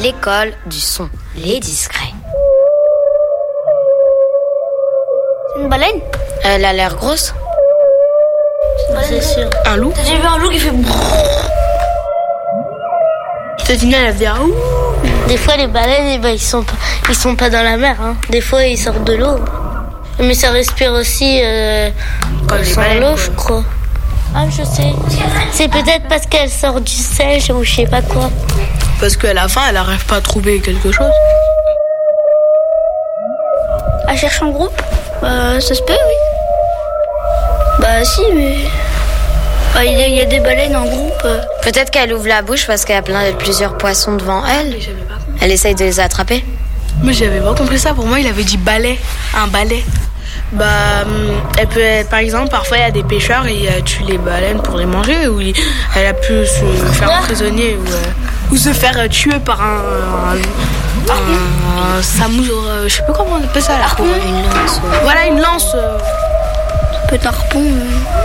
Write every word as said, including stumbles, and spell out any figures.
l'école du son, les discrets. C'est une baleine? Elle a l'air grosse. C'est sûr. Un loup? J'ai vu un loup qui fait... Tatiana, elle a fait un ouh. Des fois, les baleines, eh ben, ils sont pas, ils sont pas dans la mer. Hein. Des fois, ils sortent de l'eau. Mais ça respire aussi euh, Comme les sans baleines, l'eau, quoi. je crois. Ah, je sais. C'est peut-être parce qu'elle sort du sèche ou je sais pas quoi. Parce qu'à la fin, elle n'arrive pas à trouver quelque chose. Elle cherche en groupe? Bah, ça se peut, oui. Bah, si, mais... Bah, il y, a- il y a des baleines en groupe. euh. Peut-être qu'elle ouvre la bouche parce qu'il y a plein, plusieurs poissons devant elle. Mais j'avais pas compris. Elle essaye de les attraper. Mais j'avais pas compris ça. Pour moi, il avait dit balai. Un balai. Bah, hum, elle peut être, par exemple, parfois il y a des pêcheurs et ils euh, tuent les baleines pour les manger, ou il- elle a pu se faire emprisonner ou, euh, ou se faire euh, tuer par un, un, un, un samour, euh, je sais pas comment on appelle ça là. Pour- Une lance. Voilà, une lance. euh, Peut-être un harpon. euh.